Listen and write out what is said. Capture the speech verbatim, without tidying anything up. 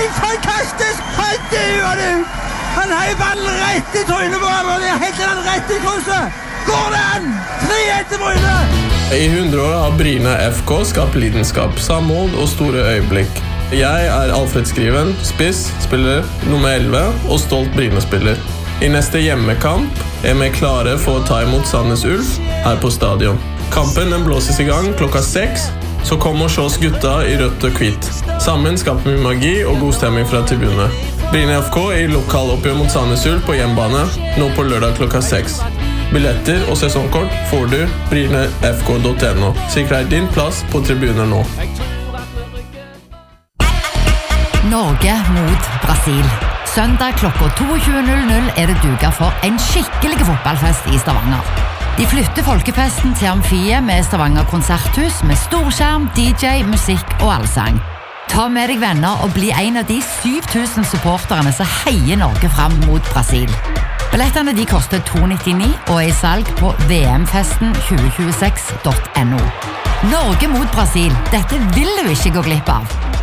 helt fantastisk! Han duer du! Han har jo ballen rett i trynet på ham, og det er helt den rett i krysset! Går det an? tre ett til Bryne! I hundre år har Bryne F K skapt lidenskap, samhold og store øyeblikk. Jeg er Alfred Skriven, spiss, spiller nummer elleve og stolt Bryne-spiller. I neste hjemmekamp er vi klare for å ta imot Sandnes Ulf her på stadion. Kampen den blåses i gang klokka seks, så kom og se oss gutta i rødt og hvitt. Sammen skaper vi magi og god stemming fra tribunene. Bryne F K i lokaloppgjør mot Sandnes Ulf på hjemmebane, nå på lørdag klokka seks. Billetter og sesongkort får du bryne f k punktum no. Sikre deg din plass på tribuner nå. Norge mot Brasil. Søndag klokka tjueto null null er det duket for en skikkelig fotballfest i Stavanger. De flytter folkefesten til Amfiet med Stavanger konserthus med storskjerm, D J, musikk og allsang. Ta med deg venner og bli en av de syv tusen supporterne som heier Norge fram mot Brasil. Billettene de koster to nittini og er i salg på v m festen tjue tjueseks punktum no. Norge mot Brasil. Dette vil du ikke gå glipp av.